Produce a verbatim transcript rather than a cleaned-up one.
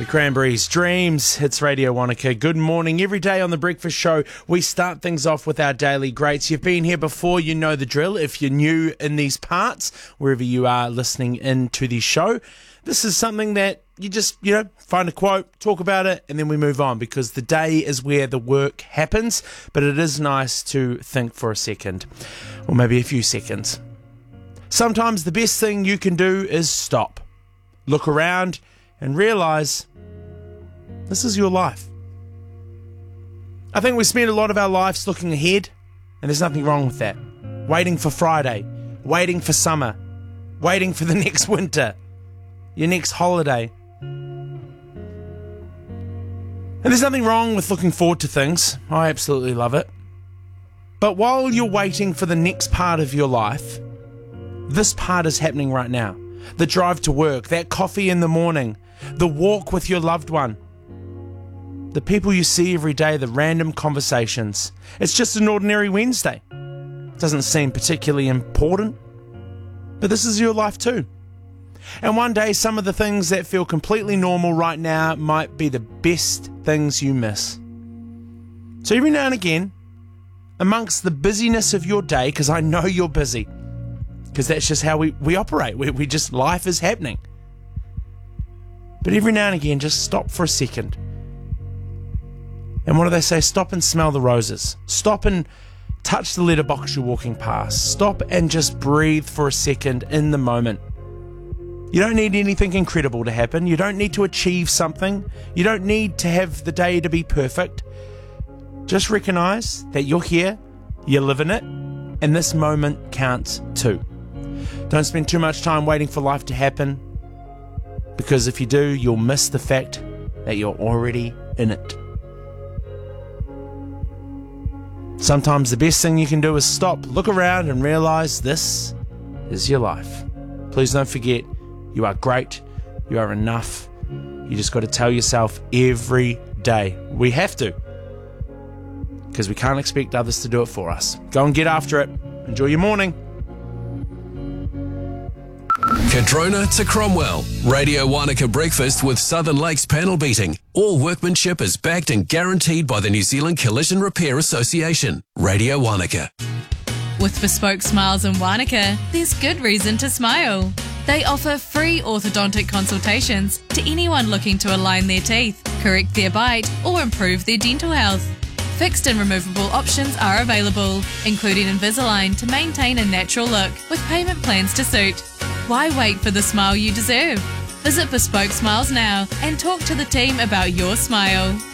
The Cranberries, Dreams, it's Radio Wanaka. Good morning. Every day on The Breakfast Show, we start things off with our daily greats. You've been here before, you know the drill. If you're new in these parts, wherever you are listening into the show, this is something that you just, you know, find a quote, talk about it, and then we move on, because the day is where the work happens, but it is nice to think for a second, or maybe a few seconds. Sometimes the best thing you can do is stop, look around, and realise this is your life. I think we spend a lot of our lives looking ahead, and there's nothing wrong with that. Waiting for Friday, waiting for summer, waiting for the next winter, your next holiday. And there's nothing wrong with looking forward to things. I absolutely love it. But while you're waiting for the next part of your life, this part is happening right now. The drive to work, that coffee in the morning, the walk with your loved one, the people you see every day, the random conversations. It's just an ordinary Wednesday. Doesn't seem particularly important, but this is your life too. And one day, some of the things that feel completely normal right now might be the best things you miss. So every now and again, amongst the busyness of your day, because I know you're busy, because that's just how we, we operate. We, we just, life is happening. But every now and again, just stop for a second. And what do they say? Stop and smell the roses. Stop and touch the letterbox you're walking past. Stop and just breathe for a second in the moment. You don't need anything incredible to happen. You don't need to achieve something. You don't need to have the day to be perfect. Just recognise that you're here, you're living it, and this moment counts too. Don't spend too much time waiting for life to happen, because if you do, you'll miss the fact that you're already in it. Sometimes the best thing you can do is stop, look around, and realise this is your life. Please don't forget, you are great, you are enough. You just got to tell yourself every day. We have to, because we can't expect others to do it for us. Go and get after it. Enjoy your morning. Cadrona to Cromwell. Radio Wanaka Breakfast with Southern Lakes panel beating. All workmanship is backed and guaranteed by the New Zealand Collision Repair Association. Radio Wanaka. With Bespoke Smiles in Wanaka, there's good reason to smile. They offer free orthodontic consultations to anyone looking to align their teeth, correct their bite, or improve their dental health. Fixed and removable options are available, including Invisalign to maintain a natural look, with payment plans to suit. Why wait for the smile you deserve? Visit Bespoke Smiles now and talk to the team about your smile.